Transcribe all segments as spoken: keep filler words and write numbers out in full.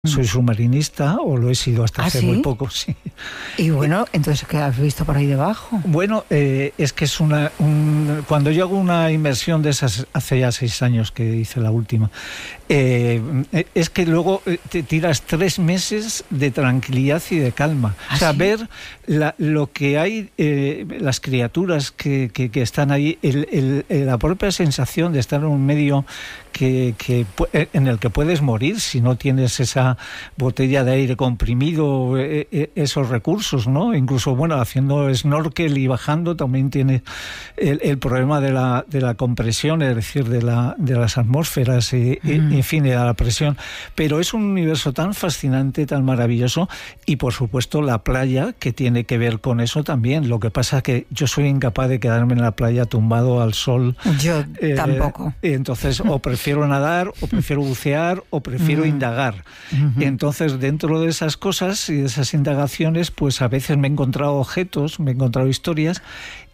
Soy submarinista, o lo he sido hasta ¿Ah, hace sí? muy poco, sí. Y bueno, entonces, ¿qué has visto por ahí debajo? Bueno, eh, es que es una... Un, cuando yo hago una inmersión de esas, hace ya seis años que hice la última, eh, es que luego te tiras tres meses de tranquilidad y de calma. ¿Ah, o sea, sí? ver la, lo que hay, eh, las criaturas que, que, que están ahí, el, el, la propia sensación de estar en un medio que, que en el que puedes morir si no tienes esa botella de aire comprimido, eh, eh, esos recursos, ¿no? Incluso, bueno, haciendo snorkel y bajando también tiene el, el problema de la, de la compresión, es decir, de, la, de las atmósferas y, mm. y, en fin, de la presión. Pero es un universo tan fascinante, tan maravilloso, y por supuesto la playa, que tiene que ver con eso también. Lo que pasa es que yo soy incapaz de quedarme en la playa tumbado al sol. Yo eh, tampoco. Entonces, o prefiero nadar, o prefiero bucear, o prefiero mm. indagar. Uh-huh. Entonces, dentro de esas cosas y de esas indagaciones, pues a veces me he encontrado objetos, me he encontrado historias,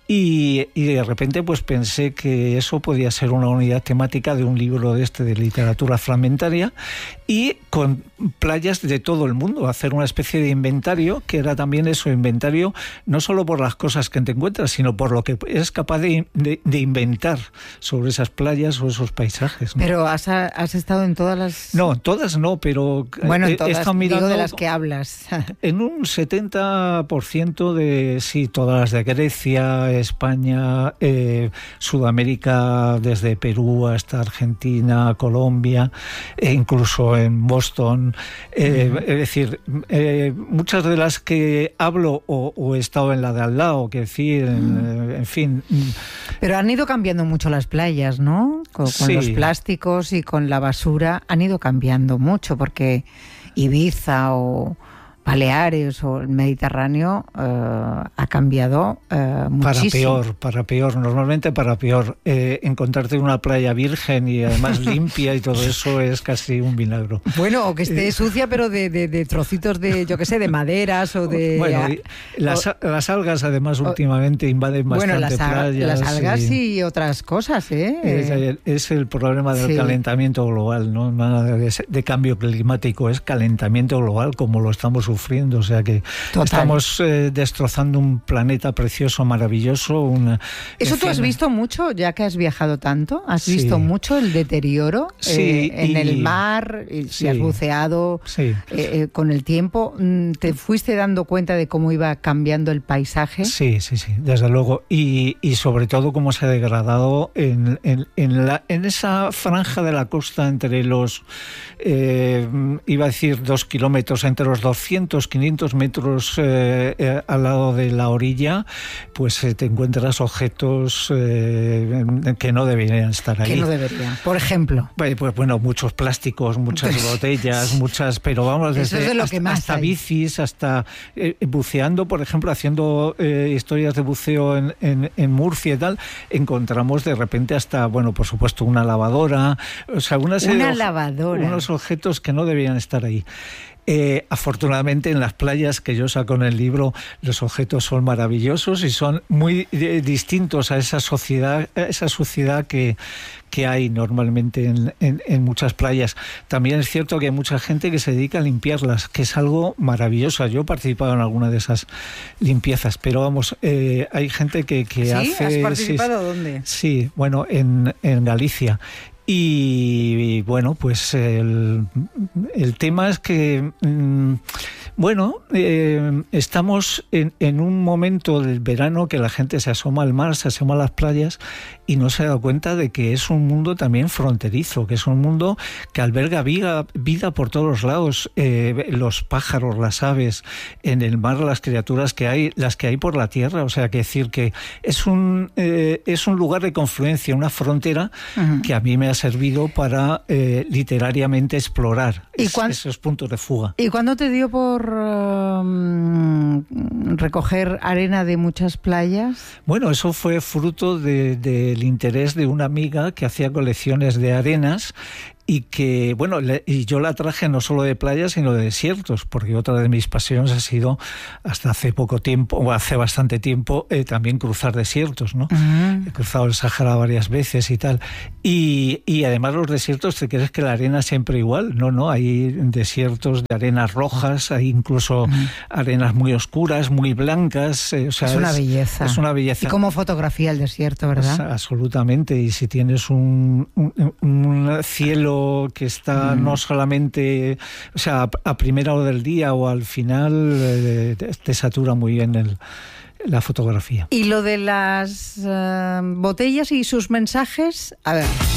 y, y de repente pues pensé que eso podía ser una unidad temática de un libro de este de literatura fragmentaria, y con playas de todo el mundo, hacer una especie de inventario, que era también eso, inventario no solo por las cosas que te encuentras, sino por lo que eres capaz de, de, de inventar sobre esas playas o esos paisajes, ¿no? Pero has, has estado en todas las... No, todas no, pero bueno, he, todas, he estado mirando digo de las que hablas. En un setenta por ciento de, sí, todas las de Grecia, España, eh, Sudamérica, desde Perú hasta Argentina, Colombia, e incluso en Boston. Eh, uh-huh. Es decir, eh, muchas de las que hablo o, o he estado en la de al lado, que decir, uh-huh. en, en fin. Pero han ido cambiando mucho las playas, ¿no? Con, con sí. los plásticos y con la basura han ido cambiando mucho, porque Ibiza o Baleares o el Mediterráneo eh, ha cambiado eh, muchísimo. Para peor, para peor, normalmente para peor. Eh, encontrarte una playa virgen y además limpia y todo eso es casi un milagro. Bueno, o que esté eh, sucia, pero de, de, de trocitos de, yo qué sé, de maderas o de... Bueno, las, o, las algas además últimamente invaden bastante bueno, las, playas. las algas y, y otras cosas, ¿eh? Es el, es el problema del sí. calentamiento global, no nada de, de cambio climático, es calentamiento global como lo estamos sufriendo. Sufriendo, o sea que Total. estamos eh, destrozando un planeta precioso, maravilloso. Una, ¿Eso tú fin... has visto mucho, ya que has viajado tanto? ¿Has sí. visto mucho el deterioro sí, eh, en y... el mar? Y si sí. has buceado sí. eh, eh, con el tiempo, ¿te fuiste dando cuenta de cómo iba cambiando el paisaje? Sí, sí, sí, desde luego. Y, y sobre todo cómo se ha degradado en, en, en, la, en esa franja de la costa entre los, eh, iba a decir dos kilómetros, entre los doscientos quinientos metros eh, eh, al lado de la orilla, pues eh, te encuentras objetos eh, que no deberían estar ahí. Que no deberían, por ejemplo. Pues, pues bueno, muchos plásticos, muchas pues, botellas, muchas, pero vamos, desde es de lo hasta, que más hasta hay. bicis, hasta eh, buceando, por ejemplo, haciendo eh, historias de buceo en, en, en Murcia y tal, encontramos de repente hasta, bueno, por supuesto, una lavadora, o sea, una serie una de lavadora. unos objetos que no deberían estar ahí. Eh, afortunadamente en las playas que yo saco en el libro los objetos son maravillosos y son muy eh, distintos a esa sociedad, a esa suciedad que, que hay normalmente en, en, en muchas playas. También es cierto que hay mucha gente que se dedica a limpiarlas, que es algo maravilloso. Yo he participado en alguna de esas limpiezas, pero vamos, eh, hay gente que, que ¿Sí? hace... ¿Has participado sí, dónde? Sí, bueno, en, en Galicia. Y, y bueno, pues el, el tema es que, mmm, bueno, eh, estamos en, en un momento del verano que la gente se asoma al mar, se asoma a las playas y no se da cuenta de que es un mundo también fronterizo, que es un mundo que alberga vida, vida por todos los lados, eh, los pájaros, las aves, en el mar las criaturas que hay, las que hay por la tierra, o sea, que decir que es un, eh, es un lugar de confluencia, una frontera uh-huh. que a mí me ha servido para eh, literariamente explorar es, cuan... esos puntos de fuga. ¿Y cuándo te dio por uh, recoger arena de muchas playas? Bueno, eso fue fruto de, del interés de una amiga que hacía colecciones de arenas y que, bueno, le, y yo la traje no solo de playas, sino de desiertos, porque otra de mis pasiones ha sido, hasta hace poco tiempo, o hace bastante tiempo, eh, también cruzar desiertos, ¿no? Uh-huh. He cruzado el Sahara varias veces y tal. Y, y además los desiertos, ¿te crees que la arena es siempre igual? No, no, hay desiertos de arenas rojas, hay incluso uh-huh. arenas muy oscuras, muy blancas. Eh, o sea, es una es, belleza. Es una belleza. Y cómo fotografía el desierto, ¿verdad? Es, absolutamente. Y si tienes un, un, un cielo que está uh-huh. no solamente, o sea, a, a primera hora del día o al final, eh, te, te satura muy bien el la fotografía. Y lo de las uh, botellas y sus mensajes, a ver.